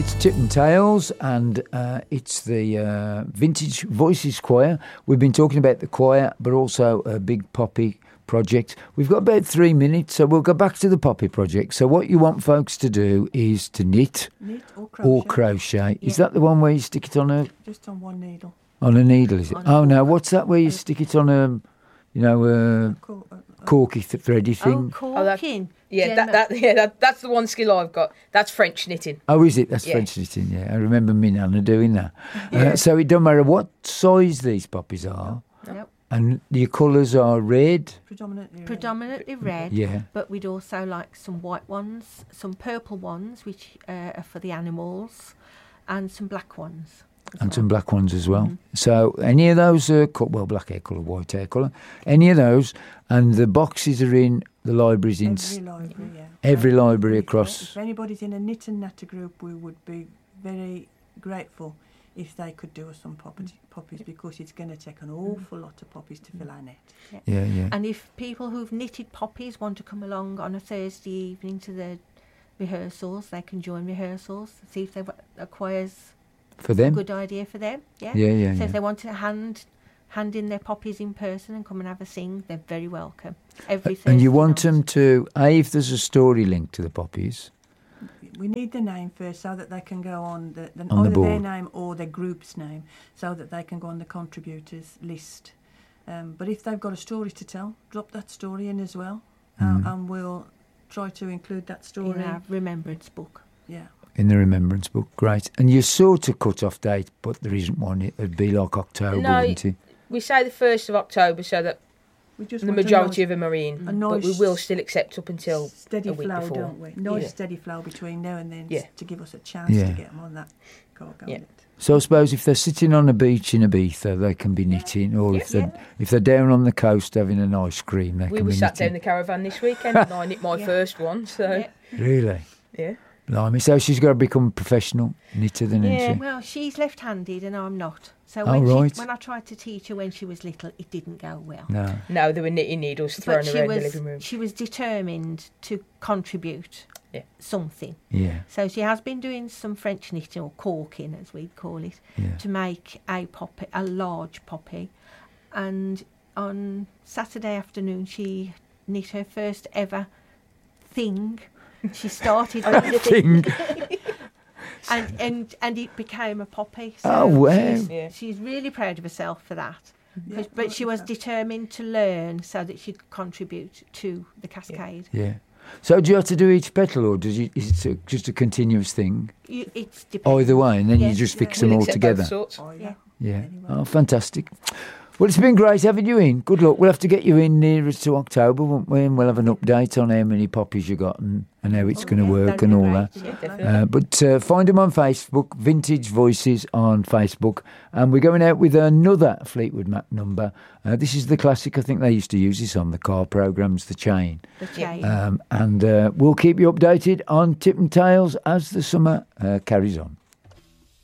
It's Tip and Tails, and it's the Vintage Voices Choir. We've been talking about the choir, but also a big poppy project. We've got about 3 minutes, so we'll go back to the poppy project. So what you want folks to do is to knit or crochet. Yeah. Is that the one where you stick it on a... Just on one needle. On a needle, is it? Oh, no, what's that where you stick it on a, corky thready thing? Corking. That's the one skill I've got. That's French knitting. Oh, is it? That's French knitting, yeah. I remember me Nana doing that. So it don't matter what size these poppies are. Nope. And your colours are red? Predominantly red. Yeah. But we'd also like some white ones, some purple ones, which are for the animals, and some black ones. And some black ones as well. So any of those are, black hair colour, white hair colour, any of those, and the boxes are in the libraries in... Every library, yeah. Every library across... If anybody's in a knit and natter group, we would be very grateful if they could do us some poppies, because it's going to take an awful lot of poppies to fill our net. Yeah. And if people who've knitted poppies want to come along on a Thursday evening to the rehearsals, they can join rehearsals, see if they acquires... For them? Good idea for them, yeah. Yeah. So if they want to hand in their poppies in person and come and have a sing, they're very welcome. Every Thursday and you want night. them to, if there's a story linked to the poppies... We need the name first so that they can go on the either board. their name or their group's name, so that they can go on the contributors list. But if they've got a story to tell, drop that story in as well, and we'll try to include that story in our remembrance book. Yeah. In the remembrance book, great. And you sort of cut-off date, but there isn't one. It'd be like October, wouldn't it? We say the 1st of October so that the majority of them are in, but we will still accept up until steady a week flow, before. don't we? Steady flow between now and then to give us a chance to get them on that cargo. Yeah. So I suppose if they're sitting on a beach in Ibiza, they can be knitting, or if they're down on the coast having an ice cream, they can be knitting. We were sat down in the caravan this weekend, and I knit my first one. So Really? Yeah. Blimey, so she's got to become a professional knitter then, isn't she? Well, she's left-handed and I'm not. So when I tried to teach her when she was little, it didn't go well. No, there were knitting needles thrown around the living room. She was determined to contribute something. Yeah. So she has been doing some French knitting, or corking as we'd call it, to make a large poppy. And on Saturday afternoon, she knit her first ever thing. She started with the thing. and it became a poppy. So wow. She's really proud of herself for that. But she was determined to learn so that she could contribute to the cascade. Yeah. So do you have to do each petal, or is it just a continuous thing? It's dependent. Either way, and then you just fix them all together. Yeah. Oh, fantastic. Well, it's been great having you in. Good luck. We'll have to get you in nearer to October, won't we? And we'll have an update on how many poppies you got and how it's going to work and all that. But find them on Facebook, Vintage Voices on Facebook. And we're going out with another Fleetwood Mac number. This is the classic. I think they used to use this on the car programmes, The Chain. The Chain. And we'll keep you updated on Tip and Tails as the summer carries on.